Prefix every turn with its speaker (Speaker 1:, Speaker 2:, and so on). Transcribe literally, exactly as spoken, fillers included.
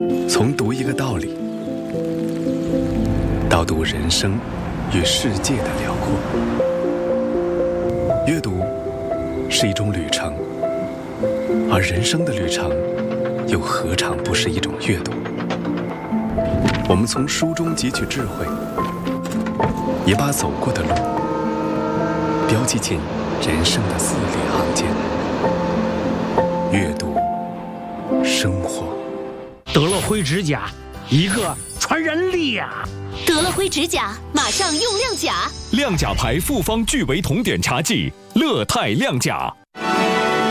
Speaker 1: 从读一个道理，到读人生与世界的辽阔。阅读是一种旅程，而人生的旅程又何尝不是一种阅读？我们从书中汲取智慧，也把走过的路标记进人生的字里行间。阅读，生活。
Speaker 2: 得乐辉指甲，一个传人力呀！
Speaker 3: 得乐辉指甲，马上用亮甲。
Speaker 4: 亮甲牌复方聚维酮碘茶剂，乐泰亮甲。